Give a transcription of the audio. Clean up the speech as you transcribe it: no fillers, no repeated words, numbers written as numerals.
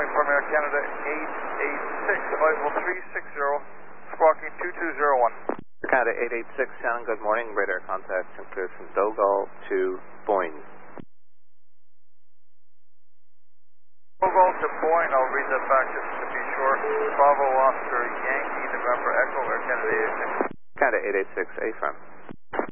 calling from Air Canada 886, flight level 360, squawking 2201. Canada 886, Shannon, good morning. Radar contact and clear from Dogal to Boyne. Dogal to Boyne, I'll read that back just to be sure. Bravo Oscar Yankee, November Echo, Air Canada 886. Canada 886, affirm.